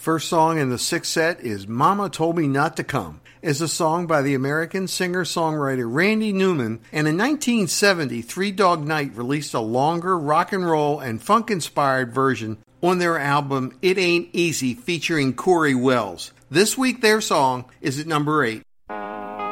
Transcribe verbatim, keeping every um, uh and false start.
First song in the sixth set is Mama Told Me Not to Come. It's a song by the American singer-songwriter Randy Newman, and in nineteen seventy, Three Dog Night released a longer rock and roll and funk-inspired version on their album It Ain't Easy featuring Corey Wells. This week their song is at number eight.